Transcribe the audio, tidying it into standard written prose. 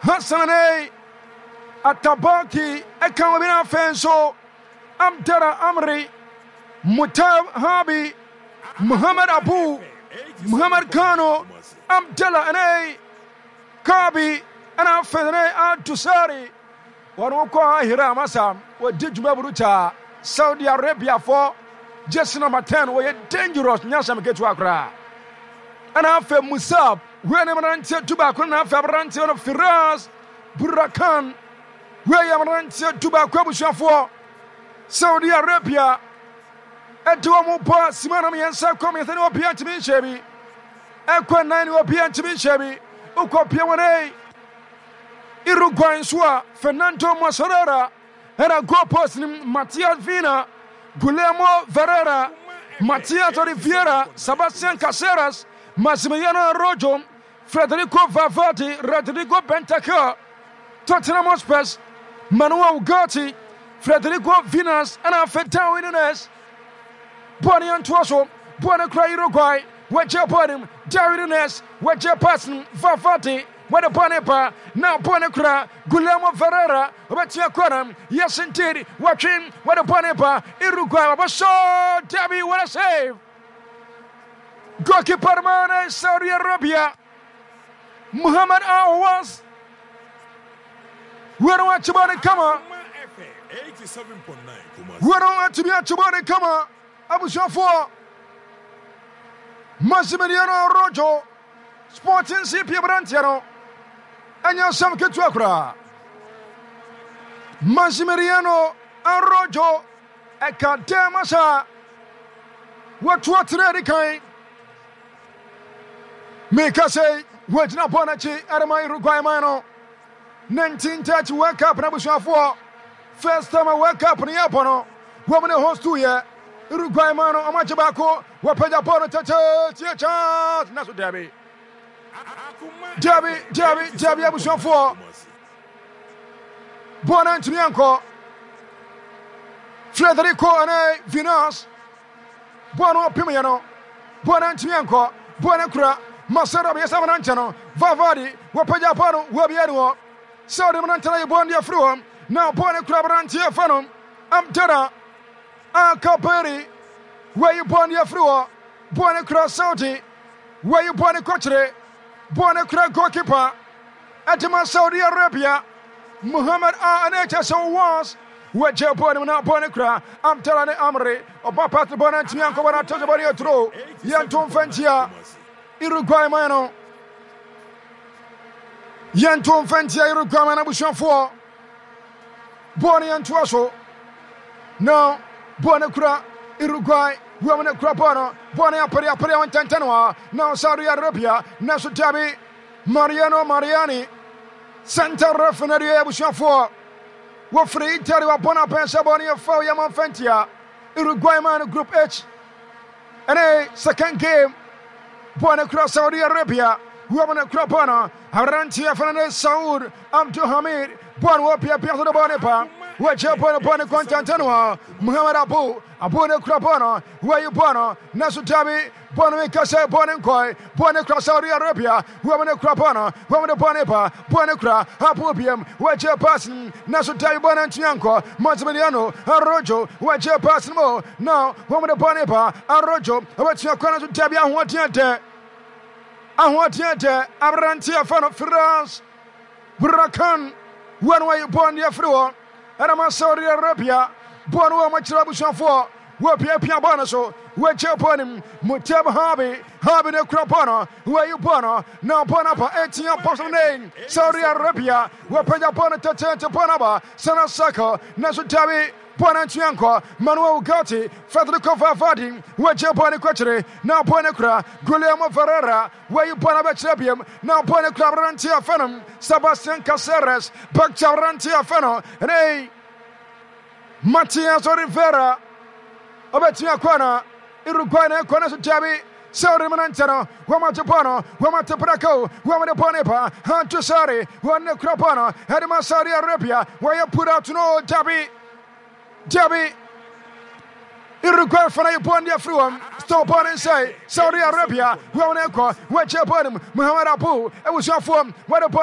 Hassane Atabaki Ekamina Fenso Amtara Amri Mutab Habi Muhammad Abu Muhammad Kano Amtala Ane Kabi Ana Fedene Antusari Wanoko Hiramasa what did you Baburuta Saudi Arabia for just number 10 were dangerous Nyasam get to Accra and after Musab when I'm running tobacco and after running on Firaz Burakan where I'm running tobacco for Saudi Arabia and to a Mupa Simanami and Sakom and Opian to be shabby Aqua 9 Opian to be shabby Ukopiane Uruguay Swa Fernando Masorera and a go person Matias Vina Guillermo Ferreira Matias Oliveira Sebastian Caceres Massimiliano Rojo Federico Valverde Rodrigo Bentancur Tottenham Hotspur Manuel Ugarte Federico Vinas and Alfredo Innes Bonnie Antuoso Bonacra Uruguay Wedge Bodim David Innes Wedge Person Valverde What a Bonepa, now Bonacra, Guillermo Ferreira, Obetia Quanum, yes indeed, watching what a Bonepa, Uruguay, but so Debbie, what a save! Goalkeeper man, Saudi Arabia, Muhammad Awas. We don't want to be on the camera. 87.9. We don't want to be on the camera. Abu Shafo, Massimiliano Rojo, Sporting CP Brantiano. Anya Sam Ketuakra Massimiliano Arrojo Ekademasa what ready kind make us say what na bonachi Adama Uruguay mano 1930 World Cup na busha for first time a World Cup ni apono woman host to ye Uruguay mano amache bako wapeja pono tete tia naso Debbie Jabi Abushon for Bonantimianco Federico and Vinas Bono Pimiano Bonantimianco Bonacra Masara Yasamanantano Vavadi Wapajapano Wabiano Saudi Manantana Bondia Fruum now Bonacra Brantia Fanum Amtera Ancaperi where you Bondia Frua Bonacra Saudi where you Bonacotre Bonacra goalkeeper at Saudi Arabia, Muhammad Aneta was what you're putting out Bonacra. I'm telling Amri, or Papa Bonantianco, when I talk about your throw, Yanton Fentia, Uruguay Mano, Yanton Fentia, Uruguay Mano, Bushon for Bonnie and Tuaso. No, Bonacra, Uruguay. Woman of Crapano, Bonia Peria Peria and Tantanoa, now Saudi Arabia, Nasutabi, Mariano Mariani, Santa Refineria Bushafo, Wafri, Terra Bonapensa Bonia Foyama Fentia, Uruguay Man Group H, and a second game, Bonacra Saudi Arabia, Woman of Crapano, Harantia Fernandez Saud, Abdul Hamid, Bonwapia Piazza de Bonepa. Watch up on Contantanua, Muhammad Abu Crapano, where you Bono, Nasutabi, Bonamicasa, Bonankoi, Bonacra Saudi Arabia, Woman of Crapano, Woman of Bonepa, Bonacra, Apupium, watch your person, Nasutabi Bonantianco, Massimiliano, Arrojo, watch your person more, now, Woman of Bonepa, Arrojo, what's your corner to Tabi, and what yet, Abrantia fan of France, Burakan, one way upon the Afro. Adama Saudi Arabia, Bono Machrabushon for Wapia Bonaso, Wetch upon him, Mutab Harbi de Crapano, where you Bono, now Bonapa, 18 apostle name, Saudi Arabia, Wapaja Bonata to Bonaba, Sana Sako, Nasutabi, Bonantianco, Manuel Ugarte, Federico Valverde, Wedge upon a quattre, now Bonacra, Guillermo Ferreira, where you Bonabachabium, now Bonacra Rantia Phenom, Sebastian Caceres, Baccha Rantia Pheno, and a Matias Oliveira, Obetia Quana, Uruguay, Quanas Jabi, Saudi Manantano, Wamatapano, Wamatapraco, Wamataponepa, Hantusari, Wana Crapano, Hadima Saudi Arabia, where you put out to know Jabi, Uruguay Fana Bondia Fruum, stop on and say, Saudi Arabia, Waneko, Wedge upon him, Muhammad Abu, it was your form, what